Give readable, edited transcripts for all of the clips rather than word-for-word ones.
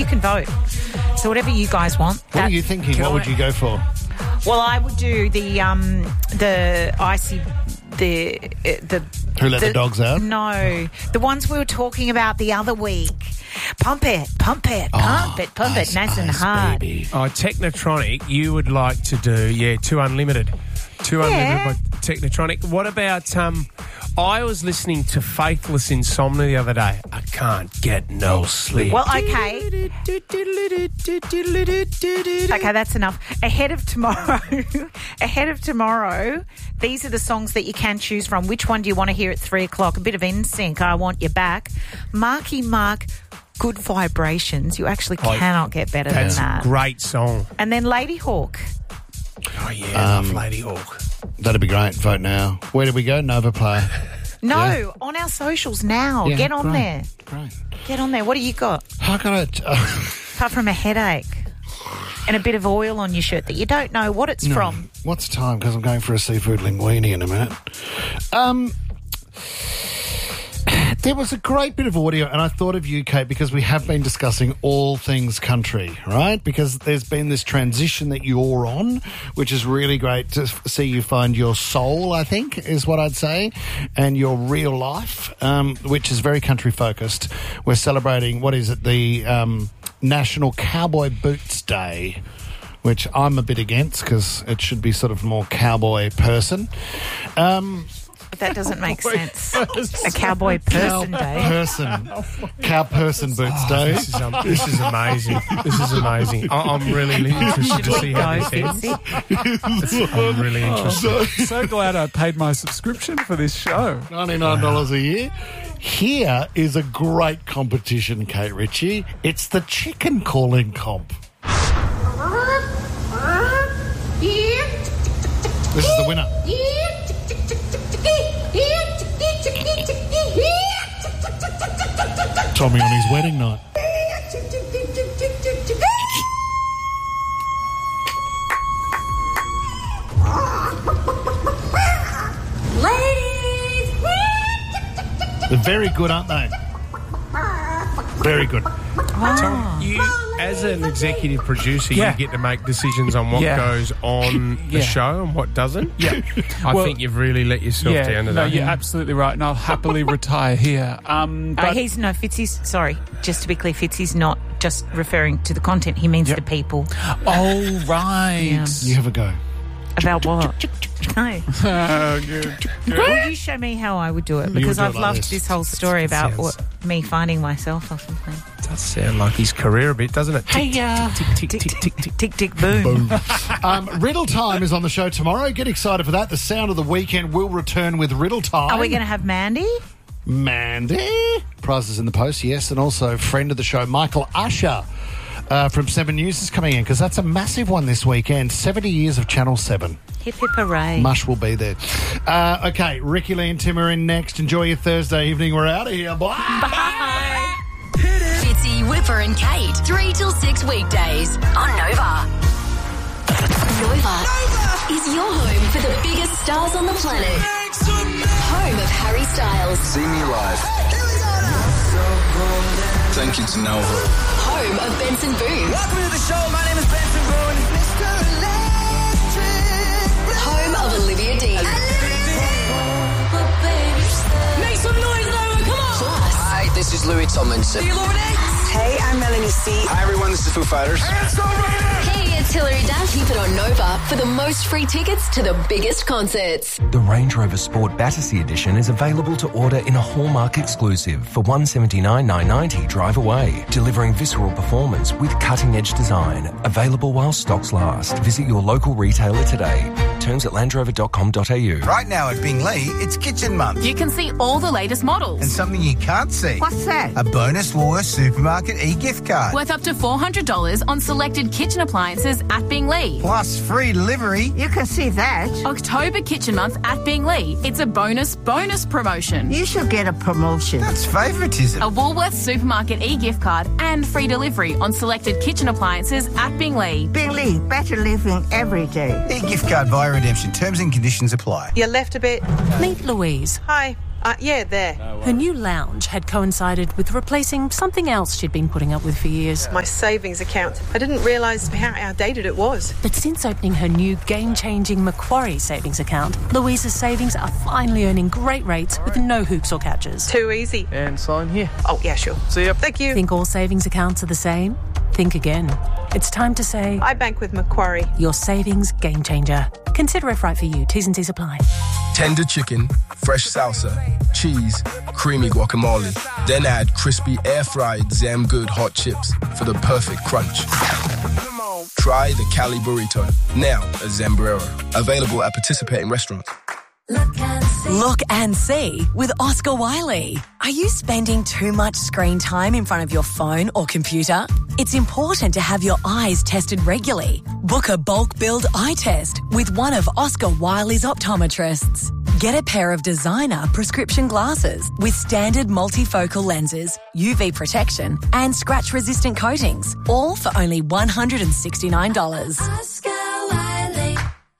you can vote. So whatever you guys want. What are you thinking? What would you go for? Well, I would do the icy... Who let the dogs out? No. The ones we were talking about the other week. Pump it, nice and hard. Baby. Oh, Technotronic, you would like to do, 2 Unlimited. 2 Unlimited by Technotronic. What about, I was listening to Faithless Insomnia the other day. I can't get no sleep. Well, okay. Okay, that's enough. Ahead of tomorrow, these are the songs that you can choose from. Which one do you want to hear at 3 o'clock? A bit of NSYNC, I Want You Back. Marky Mark, Good Vibrations. You actually cannot get better than that. That's a great song. And then Lady Hawk. Oh, yeah, love Lady Hawk. That'd be great. Vote now. Where do we go? Nova Play. No, on our socials now. Yeah, get on there. Great. Get on there. What do you got? I got it. Apart from a headache and a bit of oil on your shirt that you don't know what it's from. What's the time? Because I'm going for a seafood linguine in a minute. There was a great bit of audio, and I thought of you, Kate, because we have been discussing all things country, right? Because there's been this transition that you're on, which is really great to see you find your soul, I think, is what I'd say, and your real life, which is very country-focused. We're celebrating, the National Cowboy Boots Day, which I'm a bit against because it should be sort of more cowboy person. But that doesn't make sense. A cowboy person day. Cow person boots day. This is amazing. This is amazing. I'm really interested to see how this ends. I'm really interested. So glad I paid my subscription for this show. $99 a year. Here is a great competition, Kate Ritchie. It's the chicken calling comp. This is the winner. Tommy on his wedding night. Ladies! They're very good, aren't they? Very good. Tom, you, as an executive producer, you get to make decisions on what goes on the show and what doesn't. Yeah. I think you've really let yourself down today. No, you're absolutely right, and I'll happily retire here. Fitzy's, sorry, just to be clear, Fitzy's not just referring to the content, he means the people. Oh, right. Yeah. You have a go. About what? No. Oh, good. Will you show me how I would do it? Because do it I've like loved this whole story about me finding myself or something. Does sound like his career a bit, doesn't it? Hey, tick, tick, tick, tick, tick, tick, tick, boom. Riddle Time is on the show tomorrow. Get excited for that. The sound of the weekend will return with Riddle Time. Are we going to have Mandy? Prizes in the post, yes. And also friend of the show, Michael Usher from 7 News is coming in because that's a massive one this weekend. 70 years of Channel 7. Hip, hip, hooray. Mush will be there. Okay, Ricky Lee and Tim are in next. Enjoy your Thursday evening. We're out of here. Bye. Bye. Fitzy, Whipper and Kate, 3 till 6 weekdays on Nova. Nova is your home for the biggest stars on the planet. Home of Harry Styles. See me live. Thank you to Nova. Home of Benson Boone. Welcome to the show. My name is Benson Boone. Mr. Electric. Home of Olivia Dean. Make some noise, Nova, come on! Plus, Hi, this is Louis Tomlinson. hey, I'm Melanie C. Hi, everyone. This is Foo Fighters. Hey, it's Hilary Duff. Keep it on Nova for the most free tickets to the biggest concerts. The Range Rover Sport Battersea Edition is available to order in a Hallmark exclusive for $179,990 drive away, delivering visceral performance with cutting-edge design. Available while stocks last. Visit your local retailer today. Terms at landrover.com.au. Right now at Bingley, it's Kitchen Month. You can see all the latest models. And something you can't see. What's that? A bonus Woolworths Supermarket e-gift card. Worth up to $400 on selected kitchen appliances at Bingley. Plus free delivery. You can see that. October Kitchen Month at Bingley. It's a bonus promotion. You should get a promotion. That's favouritism. A Woolworths Supermarket e-gift card and free delivery on selected kitchen appliances at Bingley. Bingley, better living every day. E-gift card via redemption. Terms and conditions apply. You left a bit. Meet Louise. Hi, Yeah, there. Her new lounge had coincided with replacing something else she'd been putting up with for years. My savings account. I didn't realise how outdated it was. But since opening her new game-changing Macquarie savings account, Louisa's savings are finally earning great rates with no hoops or catches. Too easy. And sign here. Oh, yeah, sure. See ya. Thank you. Think all savings accounts are the same? Think again. It's time to say... I bank with Macquarie. Your savings game changer. Consider if right for you. T's and C's apply. Tender chicken, fresh salsa, cheese, creamy guacamole. Then add crispy air-fried Zamgood hot chips for the perfect crunch. Try the Cali Burrito, now a Zambrero. Available at participating restaurants. Look and see with Oscar Wiley. Are you spending too much screen time in front of your phone or computer? It's important to have your eyes tested regularly. Book a bulk billed eye test with one of Oscar Wiley's optometrists. Get a pair of designer prescription glasses with standard multifocal lenses, UV protection and scratch-resistant coatings, all for only $169. Oscar Wiley.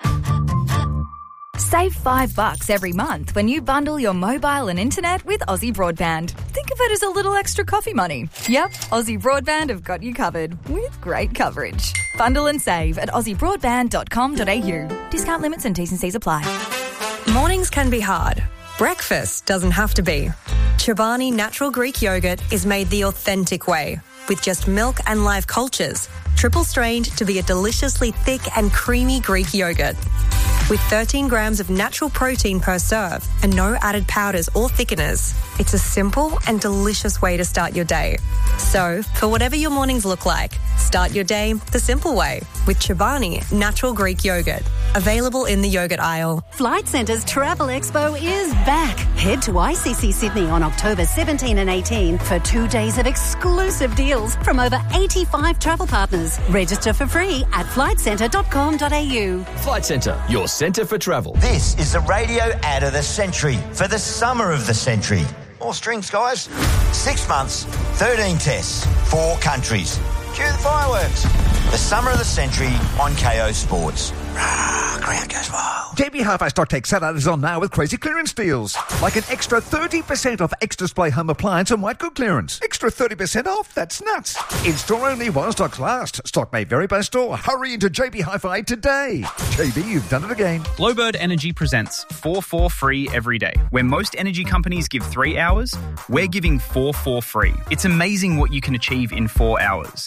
Save $5 every month when you bundle your mobile and internet with Aussie Broadband. Think of it as a little extra coffee money. Yep, Aussie Broadband have got you covered with great coverage. Bundle and save at aussiebroadband.com.au. Discount limits and T's and C's apply. Mornings can be hard. Breakfast doesn't have to be. Chobani Natural Greek Yogurt is made the authentic way, with just milk and live cultures, triple strained to be a deliciously thick and creamy Greek yogurt. With 13 grams of natural protein per serve and no added powders or thickeners, it's a simple and delicious way to start your day. So, for whatever your mornings look like, start your day the simple way with Chobani Natural Greek Yogurt. Available in the yogurt aisle. Flight Centre's Travel Expo is back. Head to ICC Sydney on October 17 and 18 for 2 days of exclusive deals from over 85 travel partners. Register for free at flightcentre.com.au. Flight Centre, your centre for travel. This is the radio ad of the century for the summer of the century. More strings, guys. 6 months, 13 tests, 4 countries. Cue the fireworks. The summer of the century on KO Sports. Ground goes wild. JB Hi-Fi Stock Take Saturday is on now with crazy clearance deals. Like an extra 30% off X-Display home appliance and white good clearance. Extra 30% off? That's nuts. In-store only while stocks last. Stock may vary by store. Hurry into JB Hi-Fi today. JB, you've done it again. Glowbird Energy presents 4 free every day. Where most energy companies give 3 hours, we're giving 4 free. It's amazing what you can achieve in 4 hours.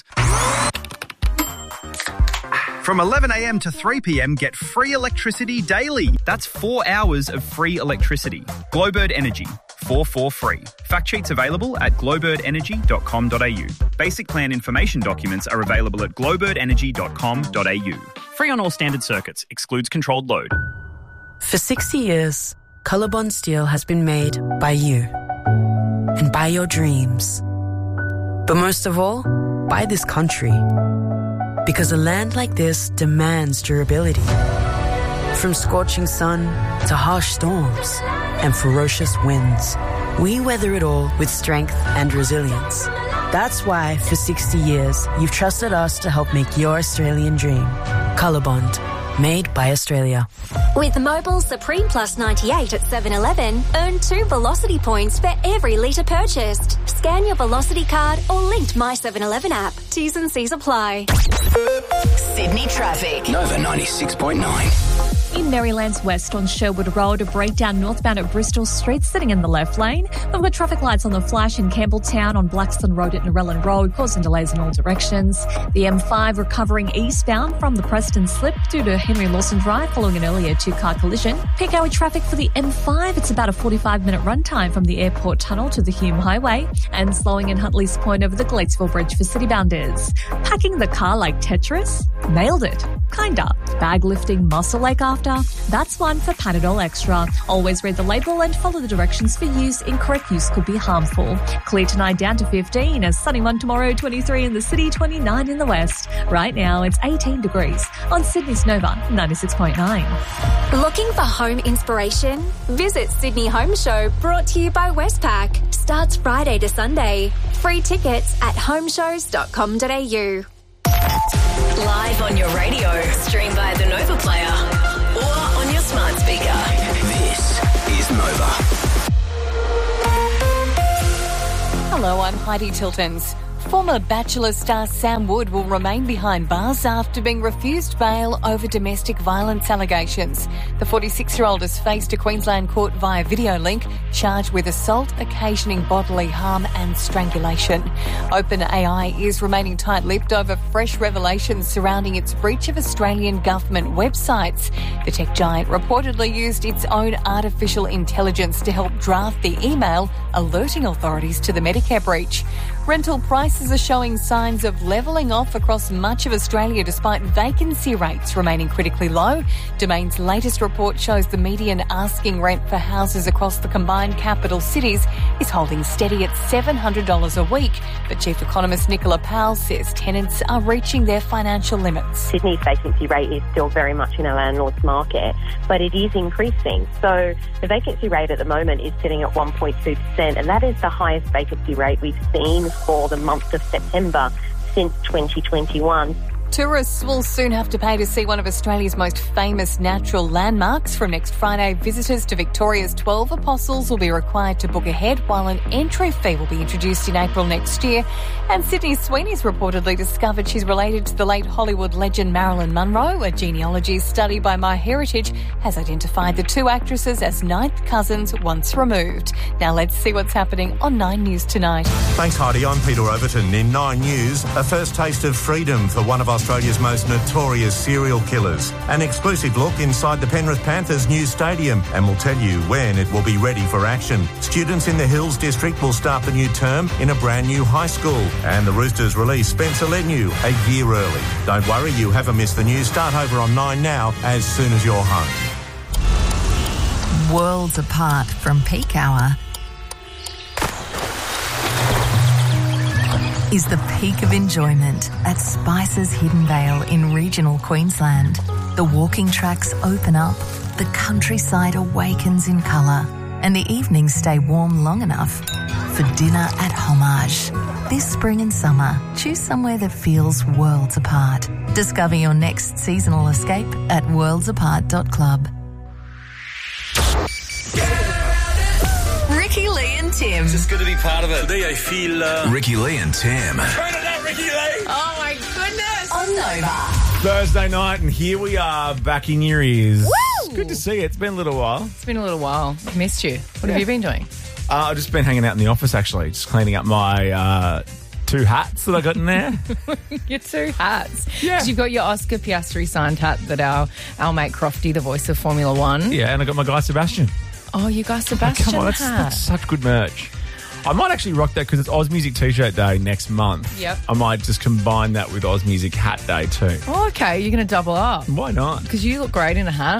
From 11 a.m. to 3 p.m, get free electricity daily. That's 4 hours of free electricity. Glowbird Energy, 4 free. Fact sheets available at glowbirdenergy.com.au. Basic plan information documents are available at glowbirdenergy.com.au. Free on all standard circuits. Excludes controlled load. For 60 years, Colorbond Steel has been made by you and by your dreams. But most of all, by this country. Because a land like this demands durability. From scorching sun to harsh storms and ferocious winds, we weather it all with strength and resilience. That's why, for 60 years, you've trusted us to help make your Australian dream. Colorbond, made by Australia. With Mobile Supreme Plus 98 at 7-Eleven, earn 2 Velocity points for every litre purchased. Scan your Velocity card or linked My 7-Eleven app. T's and C's apply. Sydney traffic. Nova 96.9. In Maryland's West on Sherwood Road, a breakdown northbound at Bristol Street sitting in the left lane. We've got traffic lights on the flash in Campbelltown on Blackstone Road at Narellan Road, causing delays in all directions. The M5 recovering eastbound from the Preston Slip due to Henry Lawson Drive following an earlier 2-car collision. Peak hour traffic for the M5, it's about a 45-minute run time from the Airport Tunnel to the Hume Highway, and slowing in Huntley's Point over the Glatesville Bridge for citybounders. Packing the car like Tetris? Nailed it. Kinda. Bag lifting muscle ache after? That's one for Panadol Extra. Always read the label and follow the directions for use. Incorrect use could be harmful. Clear tonight down to 15. A sunny one tomorrow, 23 in the city, 29 in the west. Right now it's 18 degrees on Sydney's Nova 96.9. Looking for home inspiration? Visit Sydney Home Show, brought to you by Westpac. Starts Friday to Sunday. Free tickets at homeshows.com.au. Live on your radio, stream via the Nova Player or on your smart speaker. This is Nova. Hello, I'm Heidi Tiltons. Former Bachelor star Sam Wood will remain behind bars after being refused bail over domestic violence allegations. The 46-year-old has faced a Queensland court via video link, charged with assault occasioning bodily harm and strangulation. OpenAI is remaining tight-lipped over fresh revelations surrounding its breach of Australian government websites. The tech giant reportedly used its own artificial intelligence to help draft the email alerting authorities to the Medicare breach. Rental prices are showing signs of levelling off across much of Australia despite vacancy rates remaining critically low. Domain's latest report shows the median asking rent for houses across the combined capital cities is holding steady at $700 a week. But Chief Economist Nicola Powell says tenants are reaching their financial limits. Sydney's vacancy rate is still very much in a landlord's market, but it is increasing. So the vacancy rate at the moment is sitting at 1.2%, and that is the highest vacancy rate we've seen for the month of September since 2021. Tourists will soon have to pay to see one of Australia's most famous natural landmarks. From next Friday, visitors to Victoria's 12 Apostles will be required to book ahead, while an entry fee will be introduced in April next year. And Sydney Sweeney's reportedly discovered she's related to the late Hollywood legend Marilyn Monroe. A genealogy study by MyHeritage has identified the two actresses as ninth cousins once removed. Now let's see what's happening on 9 News tonight. Thanks, Heidi. I'm Peter Overton. In 9 News, a first taste of freedom for one of Australia's most notorious serial killers. An exclusive look inside the Penrith Panthers' new stadium, and we'll tell you when it will be ready for action. Students in the Hills District will start the new term in a brand new high school. And the Roosters release Spencer Leniu a year early. Don't worry, you haven't missed the news. Start over on 9 now as soon as you're home. Worlds apart from peak hour is the peak of enjoyment at Spice's Hidden Vale in regional Queensland. The walking tracks open up, the countryside awakens in colour, and the evenings stay warm long enough for dinner at Homage. This spring and summer, choose somewhere that feels worlds apart. Discover your next seasonal escape at worldsapart.club. Ricky Lee and Tim. It's just good to be part of it. Today I feel... Ricky Lee and Tim. Turn it up, Ricky Lee. Oh, my goodness. On Nova. Thursday night, and here we are, back in your ears. Woo! It's good to see you. It's been a little while. It's been a little while. I've missed you. What have you been doing? I've just been hanging out in the office, actually, just cleaning up my 2 hats that I got in there. Your 2 hats. Yeah. Because you've got your Oscar Piastri signed hat that our mate Crofty, the voice of Formula One. Yeah, and I got my Guy Sebastian. Oh, you Guy Sebastian Come on, hat. that's such good merch. I might actually rock that because it's Oz Music T-shirt day next month. Yep. I might just combine that with Oz Music hat day too. Oh, okay, you're going to double up. Why not? Because you look great in a hat.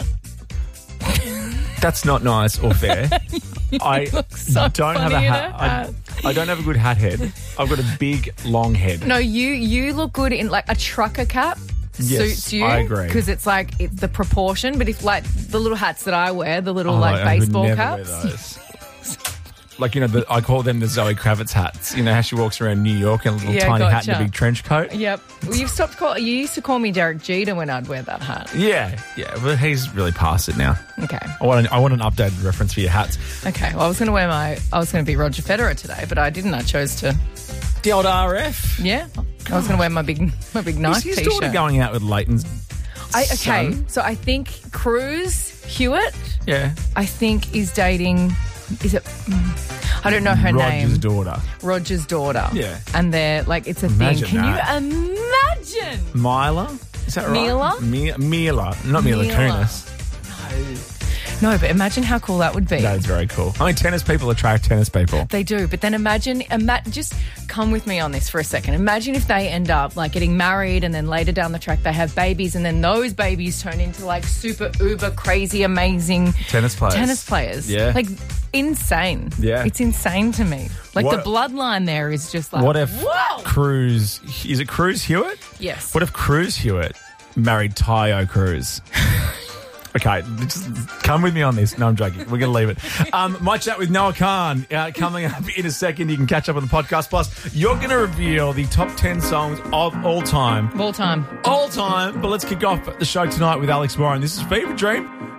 That's not nice or fair. I so don't have a funny in hat. a hat. I don't have a good hat head. I've got a big, long head. No, you look good in like a trucker cap. Yes, suits you. I agree. Because it's like it's the proportion. But if like the little hats that I wear, the little baseball I would never caps. wear those. Like, you know, I call them the Zoe Kravitz hats. You know how she walks around New York in a little tiny hat and a big trench coat? Yep. Well, you used to call me Derek Jeter when I'd wear that hat. Yeah, but he's really past it now. Okay. I want an updated reference for your hats. Okay. Well, I was going to be Roger Federer today, but I didn't. I chose to. The old RF. Yeah. I was going to wear my big Nike Is his t-shirt. daughter going out with Leighton's son? So I think Cruz Hewitt. Yeah. I think is dating. Is it? I don't know her name. Roger's daughter. Yeah. And they're like, it's a Imagine thing. Can that. you imagine? Mila? Is that right? Mila? Mila. Not Mila Kunis. No, but imagine how cool that would be. That is very cool. I mean, tennis people attract tennis people. They do, but then imagine, just come with me on this for a second. Imagine if they end up like getting married and then later down the track they have babies and then those babies turn into like super uber crazy amazing tennis players. Yeah. Like insane. Yeah. It's insane to me. Like the bloodline there is just like, what if whoa! Cruz, is it Cruz Hewitt? Yes. What if Cruz Hewitt married Tayo Cruz? Okay, just come with me on this. No, I'm joking. We're going to leave it. My chat with Noah Khan coming up in a second. You can catch up on the podcast. Plus, you're going to reveal the top 10 songs of all time. All time. All time. But let's kick off the show tonight with Alex Warren. This is Fever Dream